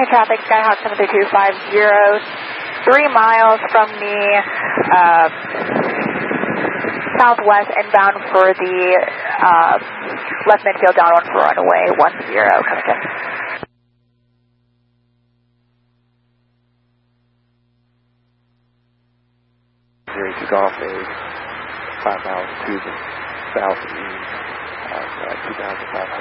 Hey traffic, Skyhawk 73250, 3 miles from me, southwest inbound for the left midfield downwind for runway 10, coming in. Golf is 5 miles to the southeast, 2,500.